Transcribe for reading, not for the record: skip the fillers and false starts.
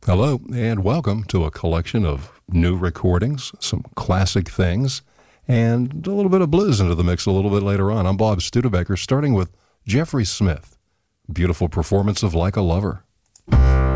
Hello, and welcome to a collection of new recordings, some classic things, and a little bit of blues into the mix a little bit later on. I'm Bob Studebaker, starting with Jeffrey Smith. Beautiful performance of Like a Lover.